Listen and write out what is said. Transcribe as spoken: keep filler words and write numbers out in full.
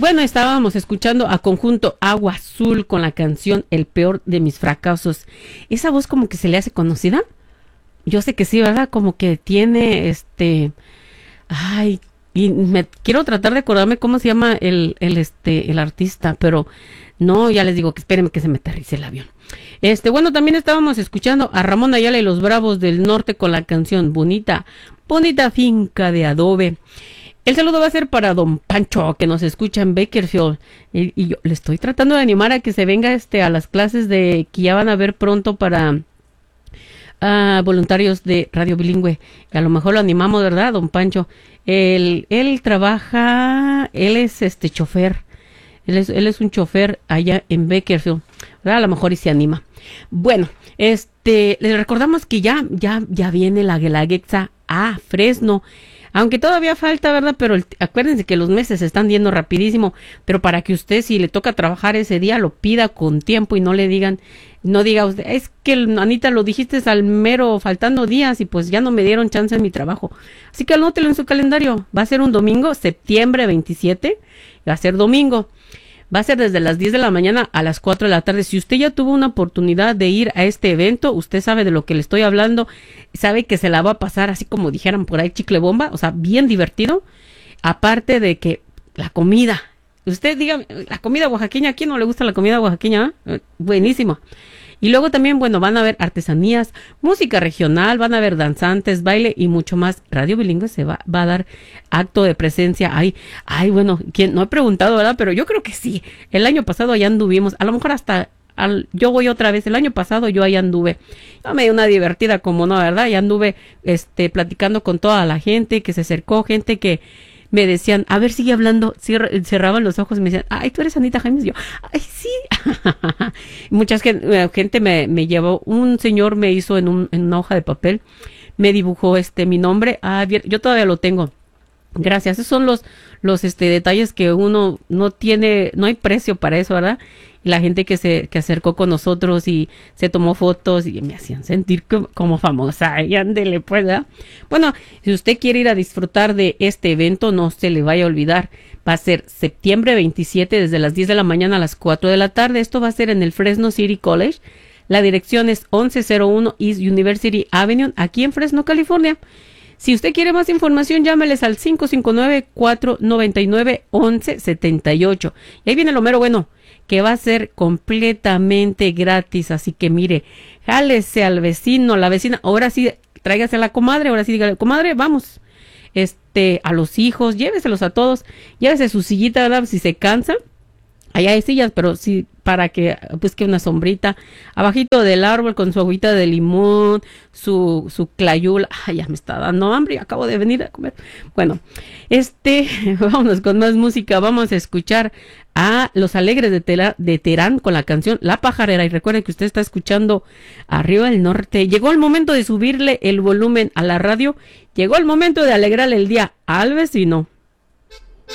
bueno, estábamos escuchando a Conjunto Agua Azul con la canción El peor de mis fracasos. Esa voz como que se le hace conocida. Yo sé que sí, ¿verdad? Como que tiene este... Ay, y me quiero tratar de acordarme cómo se llama el, el, este, el artista, pero no, ya les digo que espérenme que se me aterrice el avión. Este, bueno, también estábamos escuchando a Ramón Ayala y los Bravos del Norte con la canción Bonita, bonita finca de adobe. El saludo va a ser para don Pancho, que nos escucha en Bakersfield. Y, y yo le estoy tratando de animar a que se venga este a las clases de que ya van a ver pronto para uh, voluntarios de Radio Bilingüe. A lo mejor lo animamos, ¿verdad, don Pancho? Él, él trabaja, él es este chofer. Él es, él es un chofer allá en Bakersfield, ¿verdad? A lo mejor y se anima. Bueno, este, les recordamos que ya, ya, ya viene la Guelaguetza a Fresno. Aunque todavía falta, ¿verdad? Pero el, acuérdense que los meses se están yendo rapidísimo. Pero para que usted, si le toca trabajar ese día, lo pida con tiempo y no le digan, no diga usted, es que Anita lo dijiste al mero faltando días y pues ya no me dieron chance en mi trabajo. Así que anótelo en su calendario. Va a ser un domingo, septiembre veintisiete. Va a ser domingo. Va a ser desde las diez de la mañana a las cuatro de la tarde. Si usted ya tuvo una oportunidad de ir a este evento, usted sabe de lo que le estoy hablando, sabe que se la va a pasar así como dijeran por ahí chicle bomba, o sea, bien divertido. Aparte de que la comida, usted diga, la comida oaxaqueña, ¿a quién no le gusta la comida oaxaqueña? ¿Eh? Buenísimo. Y luego también, bueno, van a haber artesanías, música regional, van a haber danzantes, baile y mucho más. Radio Bilingüe se va, va a dar acto de presencia. Ay, ay, bueno, ¿quién? No he preguntado, ¿verdad? Pero yo creo que sí. El año pasado allá anduvimos, a lo mejor hasta, al, yo voy otra vez, el año pasado yo allá anduve. Yo me di una divertida como no, ¿verdad? Y anduve, este, platicando con toda la gente que se acercó, gente que me decían, a ver, sigue hablando, Cier- cerraban los ojos y me decían, ay, tú eres Anita Jaimes. Y yo, ay, sí. Mucha gente, gente me, me llevó, un señor me hizo en, un, en una hoja de papel, me dibujó este mi nombre, ah, bien, yo todavía lo tengo. Gracias, esos son los, los este, detalles que uno no tiene, no hay precio para eso, ¿verdad? La gente que se que acercó con nosotros y se tomó fotos y me hacían sentir como, como famosa. Y ándele, pues, ¿verdad? Bueno, si usted quiere ir a disfrutar de este evento, no se le vaya a olvidar. Va a ser septiembre veintisiete desde las diez de la mañana a las cuatro de la tarde. Esto va a ser en el Fresno City College. La dirección es once cero uno East University Avenue, aquí en Fresno, California. Si usted quiere más información, llámeles al cinco cinco nueve, cuatro nueve nueve, once setenta y ocho. Y ahí viene lo mero bueno, que va a ser completamente gratis. Así que mire, jálese al vecino, la vecina. Ahora sí, tráigase a la comadre. Ahora sí, dígale, comadre, vamos. Este, a los hijos, lléveselos a todos. Llévese su sillita, ¿verdad? Si se cansa. Allá hay sillas, pero sí, para que, pues que una sombrita, abajito del árbol con su agüita de limón, su, su clayula. Ay, ya me está dando hambre, acabo de venir a comer. Bueno, este, vámonos con más música, vamos a escuchar a Los Alegres de, Tela, de Terán con la canción La Pajarera. Y recuerde que usted está escuchando Arriba del Norte. Llegó el momento de subirle el volumen a la radio, llegó el momento de alegrarle el día al vecino.